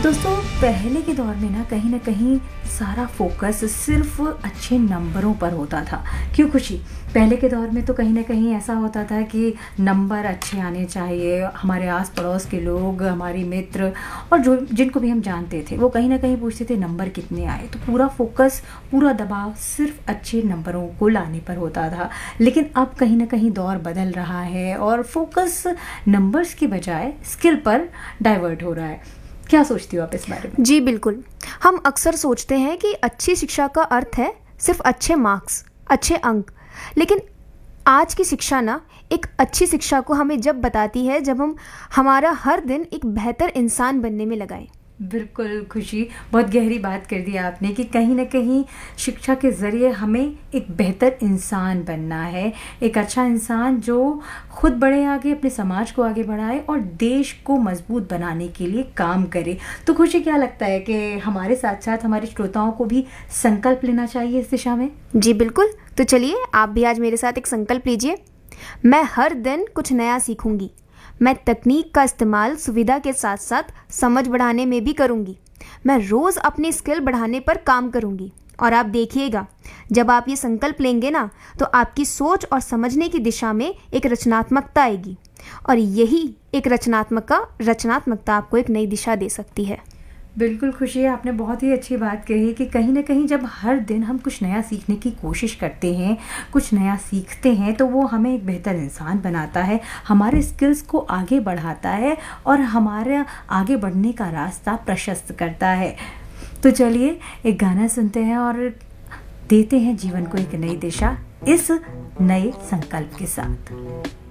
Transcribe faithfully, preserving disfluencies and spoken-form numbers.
दोस्तों, पहले के दौर में ना कहीं ना कहीं सारा फोकस सिर्फ अच्छे नंबरों पर होता था। क्यों खुशी? पहले के दौर में तो कहीं ना कहीं ऐसा होता था कि नंबर अच्छे आने चाहिए। हमारे आस पड़ोस के लोग, हमारे मित्र और जो जिनको भी हम जानते थे, वो कहीं ना कहीं पूछते थे नंबर कितने आए। तो पूरा फोकस, पूरा दबाव सिर्फ अच्छे नंबरों को लाने पर होता था। लेकिन अब कहीं ना कहीं दौर बदल रहा है और फोकस नंबर्स की बजाय स्किल पर डाइवर्ट हो रहा है। क्या सोचती हो आप इस बारे में? जी बिल्कुल। हम अक्सर सोचते हैं कि अच्छी शिक्षा का अर्थ है सिर्फ अच्छे मार्क्स, अच्छे अंक। लेकिन आज की शिक्षा ना एक अच्छी शिक्षा को हमें जब बताती है जब हम हमारा हर दिन एक बेहतर इंसान बनने में लगाएं। बिल्कुल खुशी, बहुत गहरी बात कर दी आपने कि कहीं ना कहीं शिक्षा के ज़रिए हमें एक बेहतर इंसान बनना है। एक अच्छा इंसान जो खुद बढ़े आगे, अपने समाज को आगे बढ़ाए और देश को मजबूत बनाने के लिए काम करे। तो खुशी, क्या लगता है कि हमारे साथ साथ हमारे श्रोताओं को भी संकल्प लेना चाहिए इस दिशा में? जी बिल्कुल। तो चलिए आप भी आज मेरे साथ एक संकल्प लीजिए। मैं हर दिन कुछ नया सीखूंगी। मैं तकनीक का इस्तेमाल सुविधा के साथ साथ समझ बढ़ाने में भी करूंगी। मैं रोज़ अपनी स्किल बढ़ाने पर काम करूंगी। और आप देखिएगा, जब आप ये संकल्प लेंगे ना, तो आपकी सोच और समझने की दिशा में एक रचनात्मकता आएगी। और यही एक रचनात्मकता रचनात्मकता आपको एक नई दिशा दे सकती है। बिल्कुल खुशी, आपने बहुत ही अच्छी बात कही कि कहीं ना कहीं जब हर दिन हम कुछ नया सीखने की कोशिश करते हैं, कुछ नया सीखते हैं, तो वो हमें एक बेहतर इंसान बनाता है, हमारे स्किल्स को आगे बढ़ाता है और हमारे आगे बढ़ने का रास्ता प्रशस्त करता है। तो चलिए एक गाना सुनते हैं और देते हैं जीवन को एक नई दिशा इस नए संकल्प के साथ।